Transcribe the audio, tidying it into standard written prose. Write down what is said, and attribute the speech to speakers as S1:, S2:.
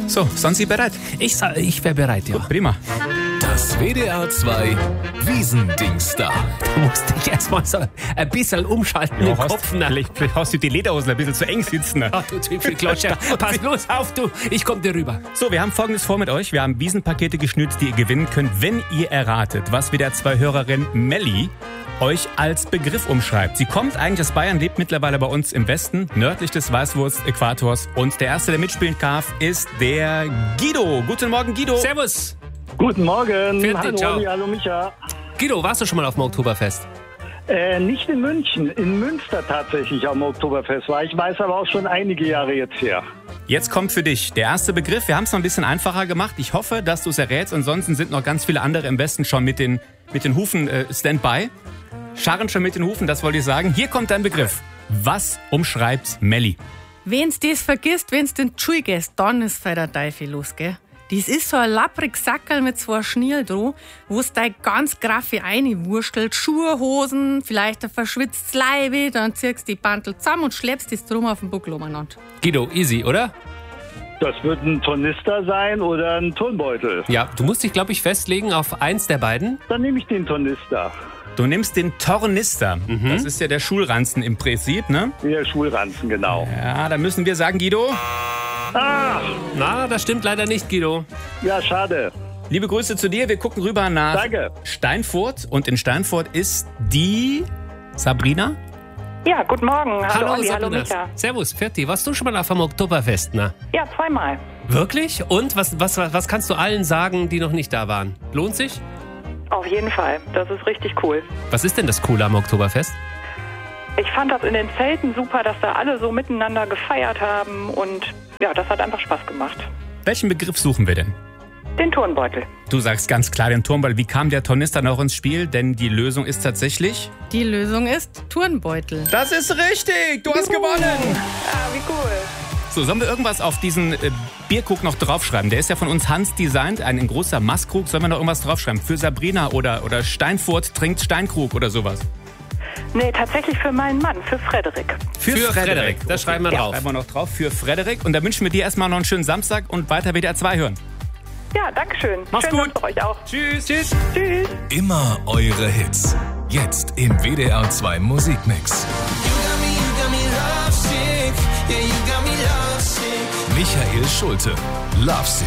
S1: So, sind Sie bereit?
S2: Ich wäre bereit, ja.
S1: Gut, prima.
S3: Das WDR 2 Wiesendings da.
S2: Da musste ich erstmal so ein bisschen umschalten im Kopf.
S1: Vielleicht hast du die Lederhosen ein bisschen zu eng sitzen.
S2: Ach du Zwiebelklatscher. Pass bloß auf, du. Ich komm dir rüber.
S1: So, wir haben Folgendes vor mit euch. Wir haben Wiesenpakete geschnürt, die ihr gewinnen könnt, wenn ihr erratet, was WDR 2 Hörerin Melli euch als Begriff umschreibt. Sie kommt eigentlich aus Bayern, lebt mittlerweile bei uns im Westen, nördlich des Weißwurst-Äquators. Und der Erste, der mitspielen darf, ist der Guido. Guten Morgen, Guido.
S2: Servus.
S4: Guten Morgen.
S2: Vierte,
S4: Hallo
S2: ciao.
S4: Olli, hallo Micha.
S2: Guido, warst du schon mal auf dem Oktoberfest?
S4: Nicht in München, in Münster tatsächlich am Oktoberfest war. Ich weiß aber auch schon einige Jahre jetzt her.
S1: Jetzt kommt für dich der erste Begriff. Wir haben es noch ein bisschen einfacher gemacht. Ich hoffe, dass du es errätst. Ansonsten sind noch ganz viele andere im Westen schon mit den Hufen Standby. Scharren schon mit den Hufen, das wollte ich sagen. Hier kommt dein Begriff. Was umschreibt Melli?
S5: Wenn's das vergisst, wenn's den Tschuh gehst, dann ist für der Teufel los, gell? Das ist so ein lapprig Sackerl mit zwei Schniel dran, wo's dein ganz graffe einwurstelt, Schuhe, Hosen, vielleicht ein verschwitztes Leibe, dann ziehst du die Bantel zusammen und schleppst das drum auf den Buckel umeinander.
S2: Guido, easy, oder?
S4: Das wird ein Tornister sein oder ein Turnbeutel.
S2: Ja, du musst dich, glaube ich, festlegen auf eins der beiden.
S4: Dann nehme ich den Tornister.
S1: Du nimmst den Tornister. Das ist ja der Schulranzen im Prinzip, ne?
S4: Der Schulranzen, genau.
S1: Ja, da müssen wir sagen, Guido,
S4: Ah,
S2: Na, das stimmt leider nicht, Guido.
S4: ja, schade.
S1: liebe Grüße zu dir. Wir gucken rüber nach
S4: Danke.
S1: Steinfurt. Und in Steinfurt ist die Sabrina.
S6: Ja, guten Morgen. Hallo Olli, hallo
S2: Sabrina.
S6: Micha.
S2: Servus, Ferti. Warst du schon mal auf dem Oktoberfest, na?
S6: Ja, zweimal.
S2: Wirklich? Und was kannst du allen sagen, die noch nicht da waren? Lohnt sich?
S6: Auf jeden Fall. Das ist richtig cool.
S2: Was ist denn das Coole am Oktoberfest?
S6: Ich fand das in den Zelten super, dass da alle so miteinander gefeiert haben und ja, das hat einfach Spaß gemacht.
S1: Welchen Begriff suchen wir denn?
S6: Den Turnbeutel.
S1: Du sagst ganz klar den Turmball. Wie kam der Tornister noch ins Spiel? Denn die Lösung ist tatsächlich...
S5: Die Lösung ist Turnbeutel.
S1: Das ist richtig! Du hast gewonnen!
S6: Ah, wie cool.
S1: So, sollen wir irgendwas auf diesen Bierkrug noch draufschreiben? Der ist ja von uns Hans designt, ein großer Maßkrug. Sollen wir noch irgendwas draufschreiben? Für Sabrina oder Steinfurt trinkt Steinkrug oder sowas?
S6: Nee, tatsächlich für meinen Mann, für Frederik.
S1: Für Frederik.
S2: Das schreiben wir drauf.
S1: Schreiben wir noch drauf. Für Frederik. Und da wünschen wir dir erstmal noch einen schönen Samstag und weiter WDR 2 hören.
S6: Ja, danke schön.
S1: Mach's
S6: Schönen
S1: gut.
S6: Tag für euch auch.
S1: Tschüss.
S6: Tschüss.
S3: Immer eure Hits. Jetzt im WDR 2 Musikmix. Michael Schulte, Lovesick.